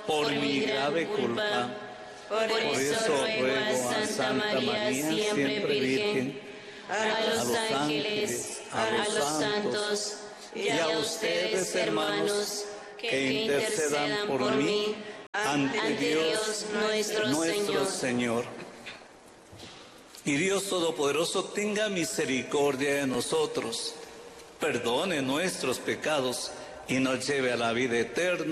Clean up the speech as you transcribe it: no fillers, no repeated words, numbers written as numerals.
por mi grave culpa. Por eso ruego a Santa María, siempre Virgen, a los ángeles, a los santos y a ustedes, hermanos, que intercedan por mí ante Dios nuestro Señor. Y Dios Todopoderoso tenga misericordia de nosotros, perdone nuestros pecados y nos lleve a la vida eterna.